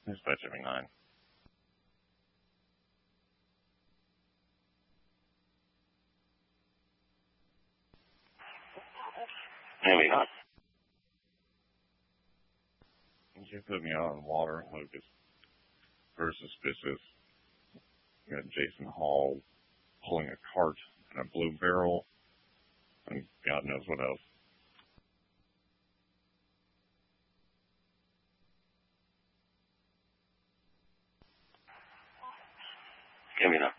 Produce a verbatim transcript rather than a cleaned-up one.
Dispatch every nine. Maybe not. You put me out on water, Lucas. Very suspicious. You got Jason Hall pulling a cart and a blue barrel, and God knows what else. Give me that.